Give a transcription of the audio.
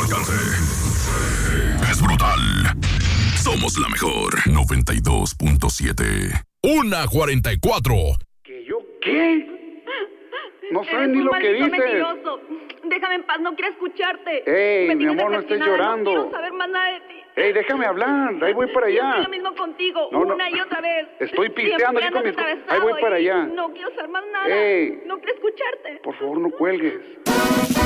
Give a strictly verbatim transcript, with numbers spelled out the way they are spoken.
alcance. Es brutal. Somos la mejor. noventa y dos punto siete. Una cuarenta y cuatro. ¿Que yo qué? No sabes ni lo que dices. Mentiroso. Déjame en paz, no quiero escucharte. Ey, mi amor, no estés llorando. No quiero saber más nada de ti. Ey, déjame hablar, ahí voy para allá. Estoy lo mismo contigo, no, no. una y otra vez. Estoy pisteando aquí con mis... Ahí voy para allá. No quiero saber más nada. Ey. No quiero escucharte. Por favor, no cuelgues.